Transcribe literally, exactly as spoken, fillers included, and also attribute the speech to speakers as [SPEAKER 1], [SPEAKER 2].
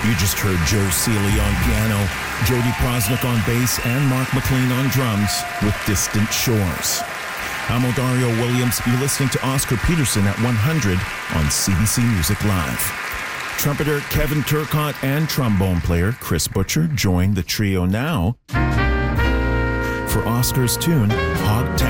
[SPEAKER 1] You just heard Joe Seeley on piano, Jody Prosnick on bass, and Mark McLean on drums with Distant Shores. I'm Odario Williams. You're listening to Oscar Peterson at one hundred on C B C Music Live. Trumpeter Kevin Turcotte and trombone player Chris Butcher join the trio now for Oscar's tune, Hog Town.